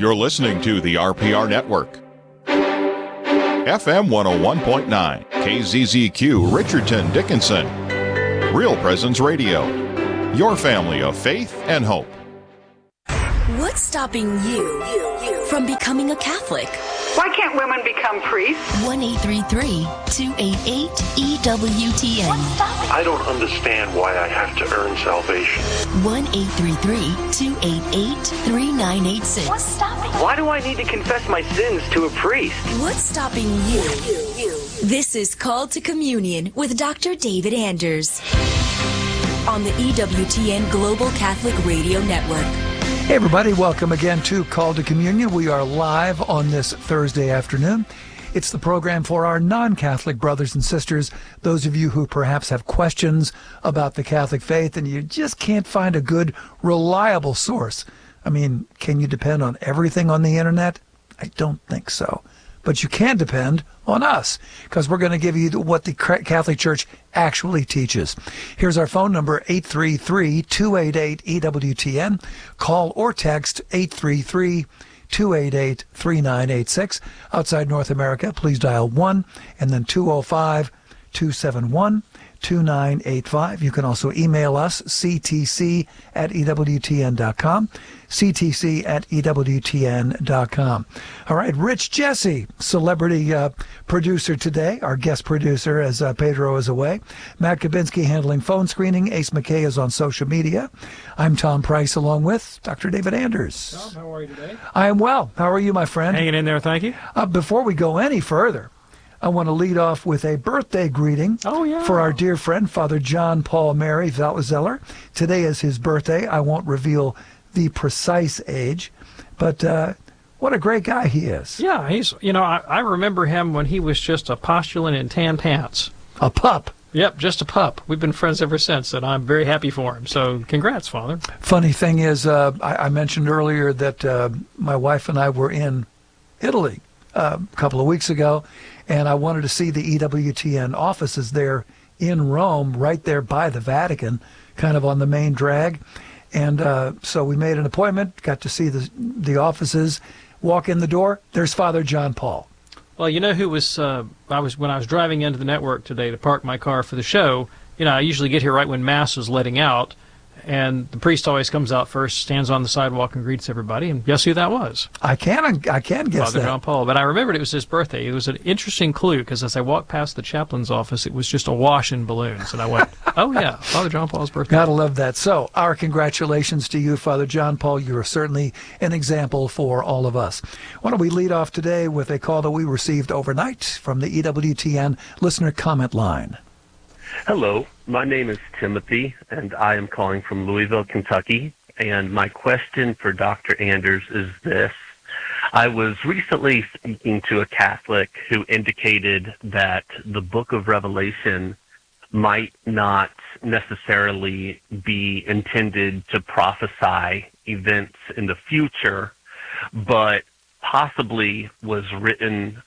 You're listening to the RPR Network. FM 101.9, KZZQ, Richardton, Dickinson. Real Presence Radio. Your family of faith and hope. What's stopping you from becoming a Catholic? Why can't women become priests? 1-833-288-EWTN. I don't understand why I have to earn salvation. 1-833-288-3986. What's stopping? Why do I need to confess my sins to a priest? What's stopping you? This is Called to Communion with Dr. David Anders on the EWTN Global Catholic Radio Network. Hey everybody, welcome again to Call to Communion. We are live on this Thursday afternoon. It's the program for our non-Catholic brothers and sisters, those of you who perhaps have questions about the Catholic faith and you just can't find a good, reliable source. I mean, can you depend on everything on the internet? I don't think so. But you can depend on us, because we're going to give you what the Catholic Church actually teaches. Here's our phone number, 833-288-EWTN. Call or text 833-288-3986. Outside North America, please dial 1 and then 205-271-2985. You can also email us, ctc@ewtn.com, ctc@ewtn.com. All right, Rich Jesse, celebrity producer today, our guest producer as Pedro is away. Matt Kabinski handling phone screening. Ace McKay is on social media. I'm Tom Price along with Dr. David Anders. Tom, how are you today? I am well. How are you, my friend? Hanging in there, thank you. Before we go any further, I want to lead off with a birthday greeting for our dear friend, Father John Paul Mary Zeller. Today is his birthday. I won't reveal the precise age, but what a great guy he is. Yeah, he's, I remember him when he was just a postulant in tan pants. A pup. Yep, just a pup. We've been friends ever since, and I'm very happy for him. So congrats, Father. Funny thing is, I mentioned earlier that my wife and I were in Italy a couple of weeks ago, and I wanted to see the EWTN offices there in Rome, right there by the Vatican, kind of on the main drag. And so we made an appointment, got to see the offices, walk in the door, there's Father John Paul. Well, you know who was, when I was driving into the network today to park my car for the show, I usually get here right when Mass is letting out, and the priest always comes out first, stands on the sidewalk and greets everybody, and guess who that was? I can guess Father that. John Paul. But I remembered it was his birthday. It was an interesting clue, because as I walked past the chaplain's office, it was just awash in balloons, and I went, oh yeah, Father John Paul's birthday. Gotta love that. So, our congratulations to you, Father John Paul. You are certainly an example for all of us. Why don't we lead off today with a call that we received overnight from the EWTN listener comment line. Hello, my name is Timothy, and I am calling from Louisville, Kentucky. And my question for Dr. Anders is this. I was recently speaking to a Catholic who indicated that the book of Revelation might not necessarily be intended to prophesy events in the future, but possibly was written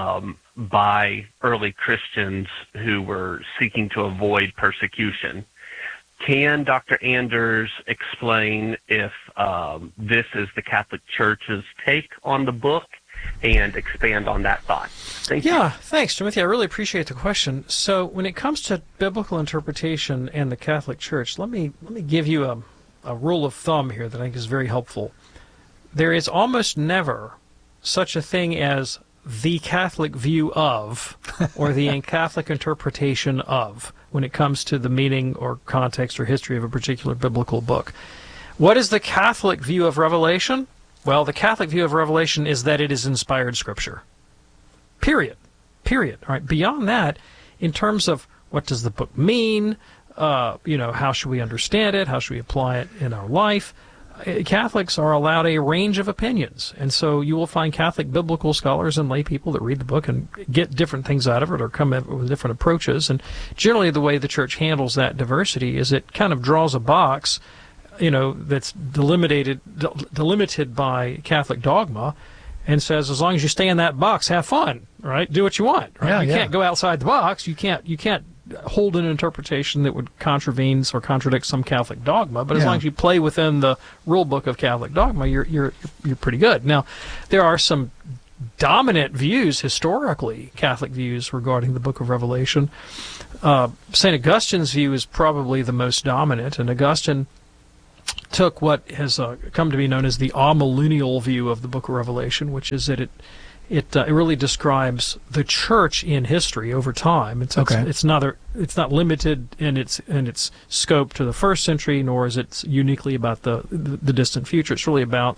by early Christians who were seeking to avoid persecution. Can Dr. Anders explain if this is the Catholic Church's take on the book and expand on that thought? Thank you. Yeah, thanks, Timothy. I really appreciate the question. So when it comes to biblical interpretation and the Catholic Church, let me give you a rule of thumb here that I think is very helpful. There is almost never such a thing as the Catholic view of, or the Catholic interpretation of, when it comes to the meaning or context or history of a particular biblical book. What is the Catholic view of Revelation? Well, the Catholic view of Revelation is that it is inspired Scripture. Period. All right. Beyond that, in terms of what does the book mean, how should we understand it, how should we apply it in our life, Catholics are allowed a range of opinions, and so you will find Catholic biblical scholars and lay people that read the book and get different things out of it or come up with different approaches. And generally the way the Church handles that diversity is it kind of draws a box, that's delimited by Catholic dogma, and says as long as you stay in that box, have fun, right? Do what you want, right? You can't go outside the box. You can't hold an interpretation that would contravene or contradict some Catholic dogma, but as long as you play within the rule book of Catholic dogma, you're pretty good. Now, there are some dominant views historically, Catholic views regarding the Book of Revelation. St. Augustine's view is probably the most dominant, and Augustine took what has come to be known as the amillennial view of the Book of Revelation, which is that it really describes the church in history over time. It's not limited in its scope to the first century, nor is it uniquely about the distant future. It's really about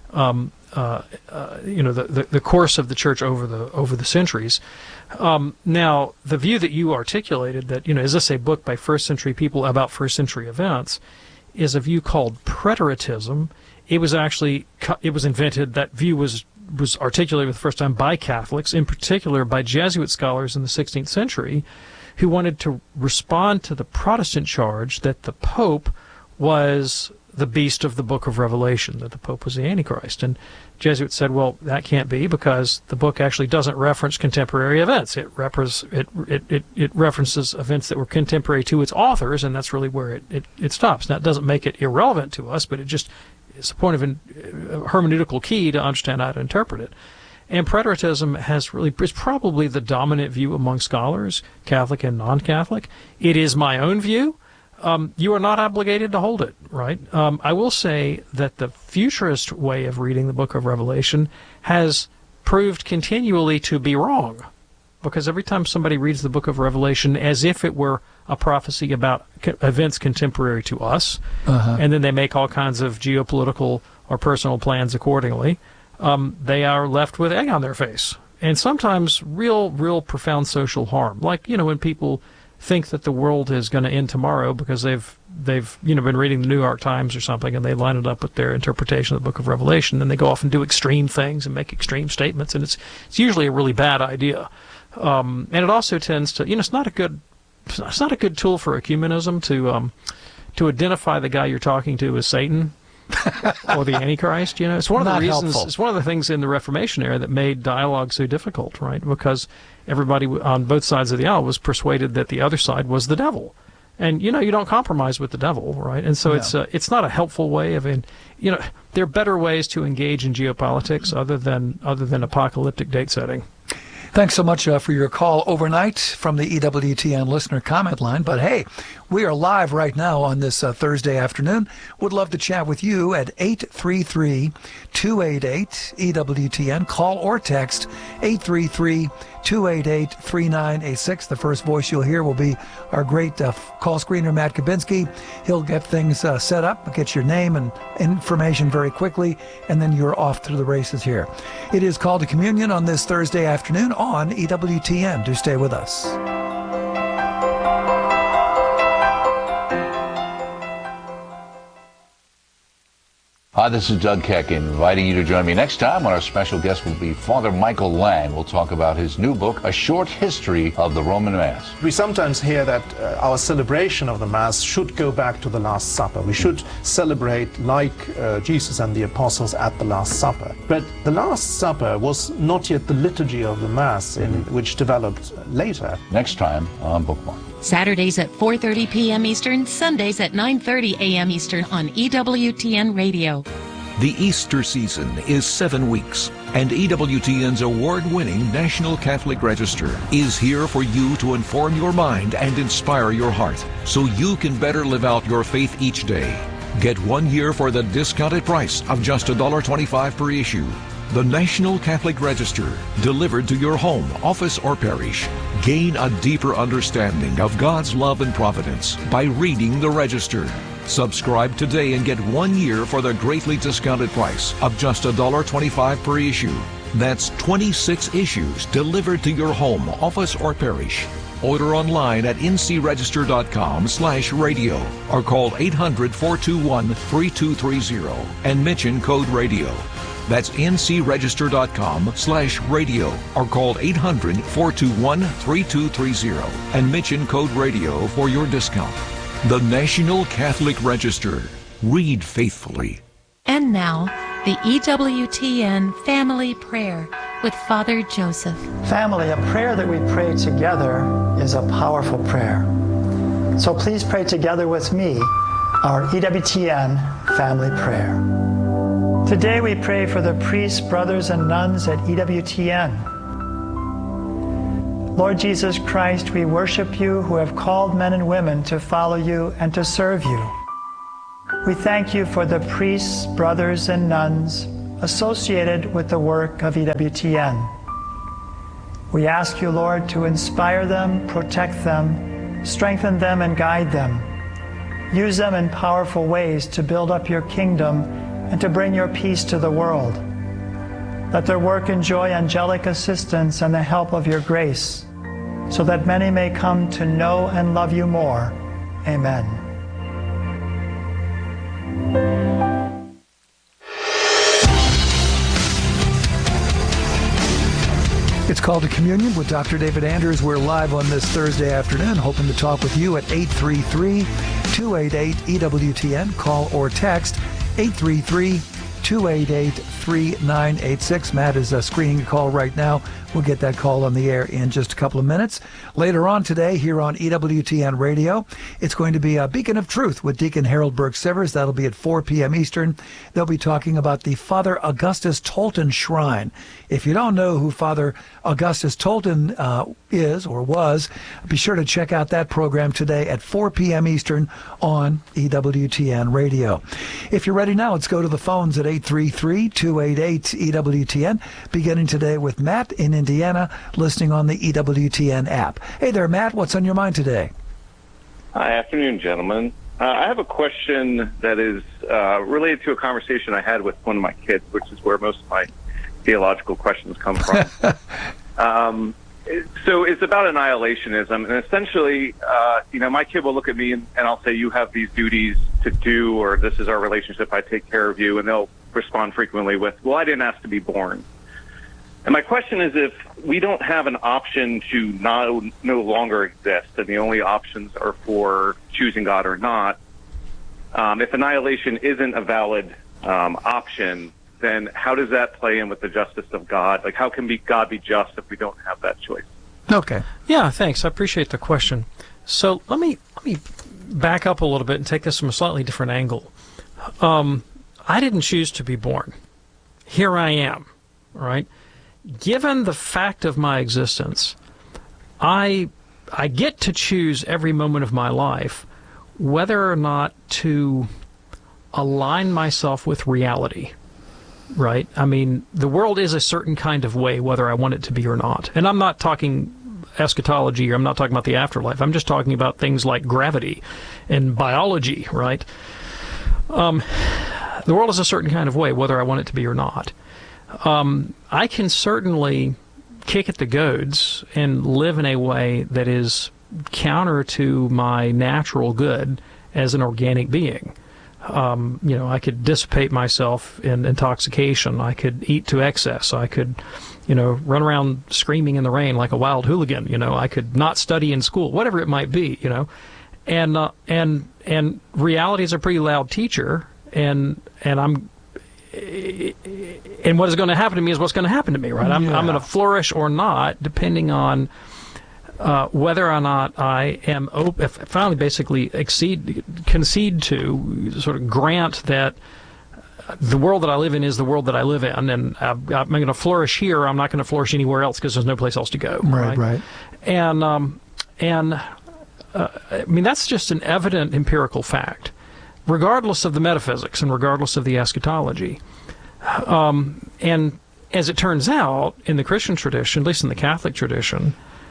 the course of the church over the centuries. Now, the view that you articulated, that is this a book by first century people about first century events, is a view called preteritism. It was invented. That view was articulated for the first time by Catholics, in particular by Jesuit scholars in the 16th century, who wanted to respond to the Protestant charge that the Pope was the beast of the Book of Revelation, that the Pope was the Antichrist. And Jesuits said, well, that can't be, because the book actually doesn't reference contemporary events. It references events that were contemporary to its authors, and that's really where it stops. Now, it doesn't make it irrelevant to us, but it's a point of a hermeneutical key to understand how to interpret it. And preteritism is probably the dominant view among scholars, Catholic and non-Catholic. It is my own view. You are not obligated to hold it, right? I will say that the futurist way of reading the Book of Revelation has proved continually to be wrong, because every time somebody reads the Book of Revelation as if it were a prophecy about events contemporary to us, and then they make all kinds of geopolitical or personal plans accordingly, they are left with egg on their face, and sometimes real profound social harm. Like, when people think that the world is going to end tomorrow because they've been reading the New York Times or something, and they line it up with their interpretation of the Book of Revelation, and they go off and do extreme things and make extreme statements, and it's usually a really bad idea. And it also tends to, it's not a good tool for ecumenism to identify the guy you're talking to as Satan or the Antichrist. It's one of the reasons. Helpful. It's one of the things in the Reformation era that made dialogue so difficult, right? Because everybody on both sides of the aisle was persuaded that the other side was the devil, and you don't compromise with the devil, right? And so it's not a helpful way of there are better ways to engage in geopolitics other than apocalyptic date setting. Thanks so much for your call overnight from the EWTN listener comment line. But hey, we are live right now on this Thursday afternoon. Would love to chat with you at 833-288-EWTN. Call or text 833-288-3986. The first voice you'll hear will be our great call screener, Matt Kabinski. He'll get things set up, get your name and information very quickly, and then you're off to the races here. It is Call to Communion on this Thursday afternoon on EWTN. Do stay with us. Hi, this is Doug Keck, inviting you to join me next time when our special guest will be Father Michael Lang. We'll talk about his new book, A Short History of the Roman Mass. We sometimes hear that our celebration of the Mass should go back to the Last Supper. We should celebrate like Jesus and the apostles at the Last Supper. But the Last Supper was not yet the liturgy of the Mass, which developed later. Next time on Bookmark. Saturdays at 4:30 p.m. Eastern, Sundays at 9:30 a.m. Eastern on EWTN Radio. The Easter season is 7 weeks, and EWTN's award-winning National Catholic Register is here for you to inform your mind and inspire your heart, so you can better live out your faith each day. Get 1 year for the discounted price of just $1.25 per issue. The National Catholic Register, delivered to your home, office, or parish. Gain a deeper understanding of God's love and providence by reading the Register. Subscribe today and get 1 year for the greatly discounted price of just $1.25 per issue. That's 26 issues delivered to your home, office, or parish. Order online at ncregister.com/radio or call 800-421-3230 and mention code radio. That's ncregister.com/radio or call 800-421-3230 and mention code radio for your discount. The National Catholic Register. Read faithfully. And now, the EWTN Family Prayer with Father Joseph. Family, a prayer that we pray together is a powerful prayer. So please pray together with me our EWTN family prayer. Today we pray for the priests, brothers, and nuns at EWTN. Lord Jesus Christ, we worship you who have called men and women to follow you and to serve you. We thank you for the priests, brothers, and nuns associated with the work of EWTN. We ask you, Lord, to inspire them, protect them, strengthen them, and guide them. Use them in powerful ways to build up your kingdom and to bring your peace to the world. Let their work enjoy angelic assistance and the help of your grace, so that many may come to know and love you more. Amen. It's Called to Communion with Dr. David Anders. We're live on this Thursday afternoon, hoping to talk with you at 833-288-EWTN. Call or text 833-288-3986. Matt is screening a call right now. We'll get that call on the air in just a couple of minutes. Later on today, here on EWTN Radio, it's going to be a Beacon of Truth with Deacon Harold Burke-Sivers. That'll be at 4 p.m. Eastern. They'll be talking about the Father Augustus Tolton Shrine. If you don't know who Father Augustus Tolton is or was, be sure to check out that program today at 4 p.m. Eastern on EWTN Radio. If you're ready now, let's go to the phones at 833-288-EWTN, beginning today with Matt in Indiana, listening on the EWTN app. Hey there, Matt. What's on your mind today? Hi, afternoon, gentlemen. I have a question that is related to a conversation I had with one of my kids, which is where most of my theological questions come from. So it's about annihilationism, and essentially, my kid will look at me and I'll say, you have these duties to do, or this is our relationship, I take care of you, and they'll respond frequently with, well, I didn't ask to be born. And my question is, if we don't have an option to no longer exist, and the only options are for choosing God or not, if annihilation isn't a valid option, then how does that play in with the justice of God? Like, how can God be just if we don't have that choice? Okay. Yeah, thanks. I appreciate the question. So let me back up a little bit and take this from a slightly different angle. I didn't choose to be born. Here I am, right? Given the fact of my existence, I get to choose every moment of my life whether or not to align myself with reality, right? I mean, the world is a certain kind of way, whether I want it to be or not. And I'm not talking eschatology, or I'm not talking about the afterlife. I'm just talking about things like gravity and biology, right? The world is a certain kind of way, whether I want it to be or not. I can certainly kick at the goads and live in a way that is counter to my natural good as an organic being. I could dissipate myself in intoxication. I could eat to excess. I could, run around screaming in the rain like a wild hooligan. I could not study in school, whatever it might be, and reality is a pretty loud teacher, and what is going to happen to me is what's going to happen to me, right? I'm going to flourish or not, depending on whether or not I am finally basically concede to, sort of grant that the world that I live in is the world that I live in, and I'm going to flourish here. I'm not going to flourish anywhere else because there's no place else to go. Right. And that's just an evident empirical fact, regardless of the metaphysics and regardless of the eschatology. And as it turns out, in the Christian tradition, at least in the Catholic tradition,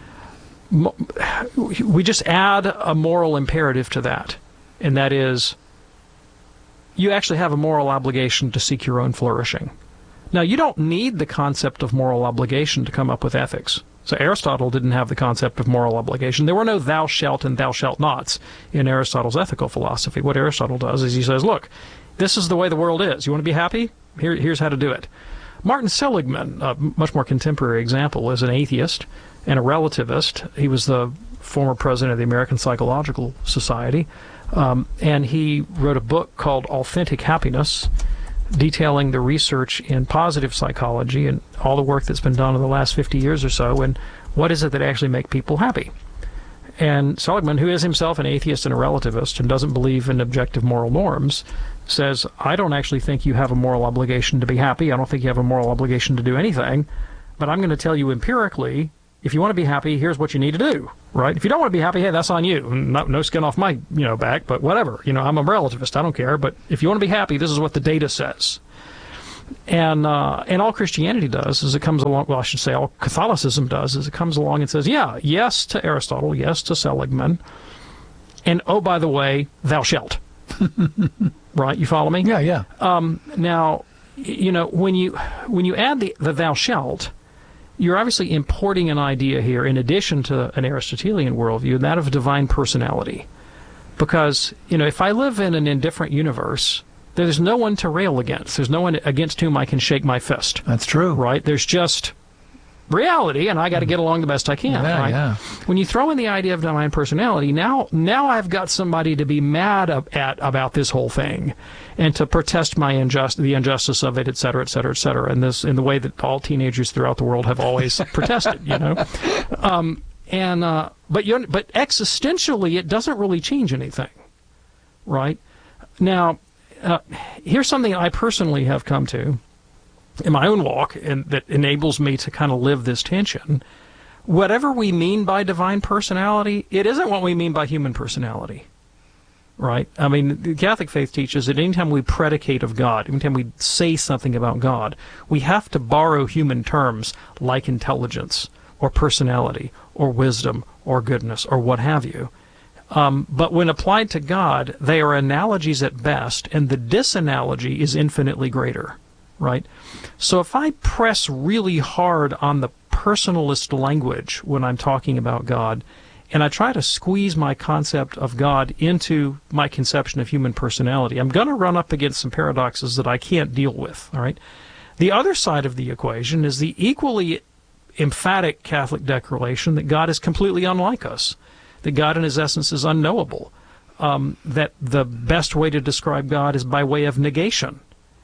we just add a moral imperative to that, and that is, you actually have a moral obligation to seek your own flourishing. Now, you don't need the concept of moral obligation to come up with ethics. So Aristotle didn't have the concept of moral obligation. There were no thou shalt and thou shalt nots in Aristotle's ethical philosophy. What Aristotle does is he says, look, this is the way the world is. You want to be happy? Here's how to do it. Martin Seligman, a much more contemporary example, is an atheist and a relativist. He was the former president of the American Psychological Society, and he wrote a book called Authentic Happiness, detailing the research in positive psychology and all the work that's been done in the last 50 years or so, and what is it that actually make people happy. And Seligman, who is himself an atheist and a relativist and doesn't believe in objective moral norms, says, I don't actually think you have a moral obligation to be happy. I don't think you have a moral obligation to do anything. But I'm going to tell you empirically, if you want to be happy, here's what you need to do, right? If you don't want to be happy, hey, that's on you. No skin off my, back, but whatever. I'm a relativist. I don't care. But if you want to be happy, this is what the data says. And all Christianity does is it comes along, well, I should say all Catholicism does is it comes along and says, yes to Aristotle, yes to Seligman, and oh, by the way, thou shalt. Right? You follow me? Yeah. Now, when you add the thou shalt, you're obviously importing an idea here in addition to an Aristotelian worldview, that of divine personality. Because, if I live in an indifferent universe, there's no one to rail against. There's no one against whom I can shake my fist. That's true. Right? There's just reality, and I got to get along the best I can. Right? Yeah. When you throw in the idea of divine personality, now I've got somebody to be mad about this whole thing, and to protest the injustice of it, et cetera, et cetera, et cetera, in the way that all teenagers throughout the world have always protested. But existentially, it doesn't really change anything, right? Now, here's something I personally have come to in my own walk, and that enables me to kind of live this tension. Whatever we mean by divine personality, it isn't what we mean by human personality, right? I mean, the Catholic faith teaches that anytime we predicate of God, anytime we say something about God, we have to borrow human terms like intelligence or personality or wisdom or goodness or what have you. But when applied to God, they are analogies at best, and the disanalogy is infinitely greater, right? So if I press really hard on the personalist language when I'm talking about God, and I try to squeeze my concept of God into my conception of human personality, I'm going to run up against some paradoxes that I can't deal with, all right? The other side of the equation is the equally emphatic Catholic declaration that God is completely unlike us, that God in his essence is unknowable, that the best way to describe God is by way of negation.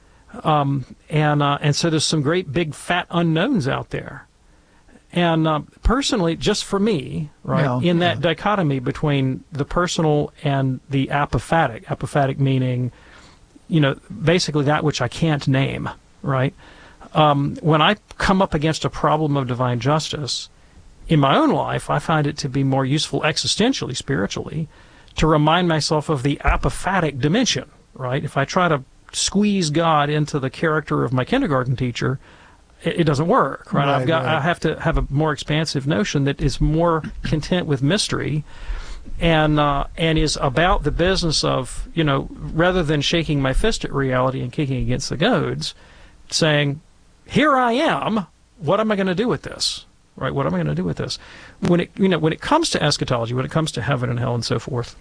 And so there's some great big fat unknowns out there. And personally, just for me, right, in that dichotomy between the personal and the apophatic meaning, basically that which I can't name, right? When I come up against a problem of divine justice, in my own life, I find it to be more useful existentially, spiritually, to remind myself of the apophatic dimension, right? If I try to squeeze God into the character of my kindergarten teacher, it doesn't work, right? I have to have a more expansive notion that is more content with mystery, and is about the business of, rather than shaking my fist at reality and kicking against the goads, saying, here I am, what am I going to do with this? Right? What am I going to do with this? When it comes to eschatology, when it comes to heaven and hell and so forth,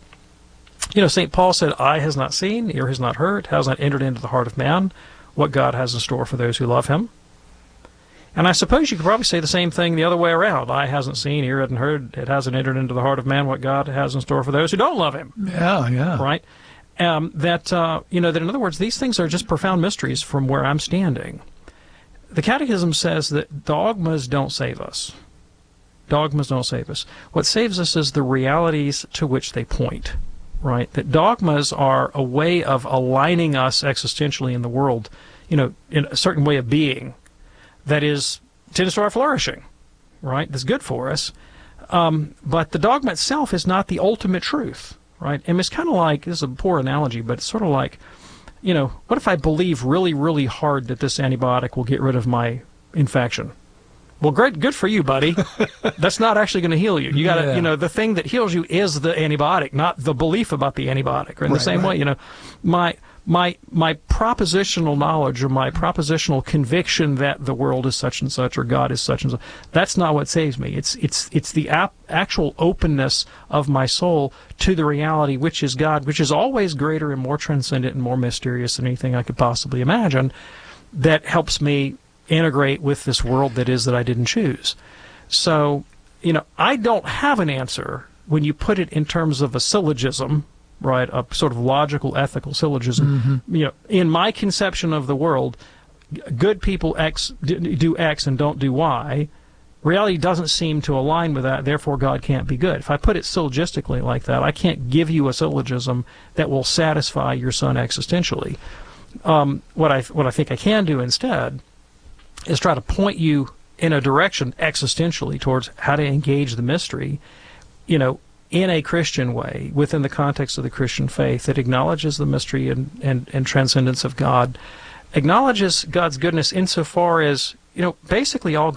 St. Paul said, eye has not seen, ear has not heard, has not entered into the heart of man what God has in store for those who love him. And I suppose you could probably say the same thing the other way around. Eye hasn't seen, ear hasn't heard, it hasn't entered into the heart of man what God has in store for those who don't love him. Yeah. Right? That in other words, these things are just profound mysteries from where I'm standing. The Catechism says that dogmas don't save us. Dogmas don't save us. What saves us is the realities to which they point, right? That dogmas are a way of aligning us existentially in the world, in a certain way of being that tends to our flourishing, right? That's good for us. But the dogma itself is not the ultimate truth, right? And it's kind of like, this is a poor analogy, but it's sort of like, what if I believe really, really hard that this antibiotic will get rid of my infection? Well, great, good for you, buddy. That's not actually going to heal you. You got to, the thing that heals you is the antibiotic, not the belief about the antibiotic. Or in the same way, my propositional knowledge or my propositional conviction that the world is such and such or God is such and such, that's not what saves me. It's the actual openness of my soul to the reality which is God, which is always greater and more transcendent and more mysterious than anything I could possibly imagine, that helps me integrate with this world that I didn't choose. So, I don't have an answer when you put it in terms of a syllogism, right? A sort of logical, ethical syllogism. You know, in my conception of the world, good people do X and don't do Y. Reality doesn't seem to align with that, therefore God can't be good. If I put it syllogistically like that, I can't give you a syllogism that will satisfy your son existentially. What I think I can do instead is try to point you in a direction existentially towards how to engage the mystery, you know, in a Christian way, within the context of the Christian faith that acknowledges the mystery and transcendence of God, acknowledges God's goodness insofar as, you know, basically all